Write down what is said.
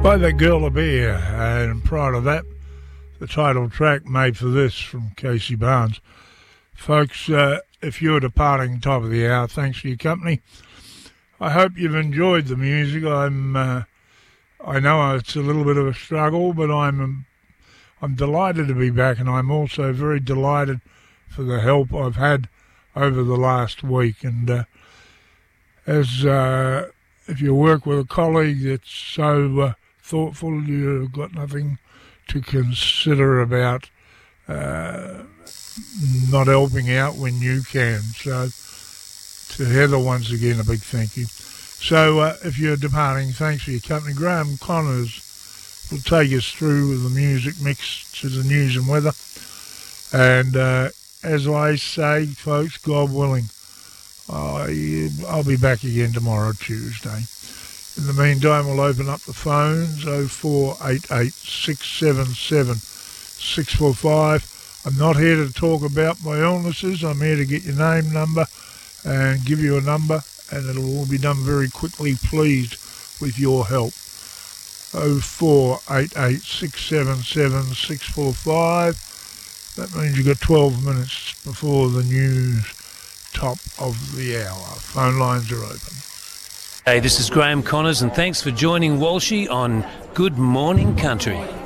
By that girl a beer, and prior to that, the title track Made for This from Casey Barnes. Folks, if you're departing top of the hour, thanks for your company. I hope you've enjoyed the music. I know it's a little bit of a struggle, but I'm delighted to be back, and I'm also very delighted for the help I've had over the last week. And if you work with a colleague that's so thoughtful, you've got nothing to consider about not helping out when you can. So to Heather, once again, a big thank you. So if you're departing, thanks for your company. Graham Connors will take us through with the music mix to the news and weather. And as I say, folks, God willing, I'll be back again tomorrow, Tuesday. In the meantime, we'll open up the phones, 0488 677 645. I'm not here to talk about my illnesses. I'm here to get your name, number, and give you a number, and it'll all be done very quickly, pleased with your help. 0488 677 645. That means you've got 12 minutes before the news top of the hour. Phone lines are open. Hey, this is Graham Connors, and thanks for joining Walshy on Good Morning Country.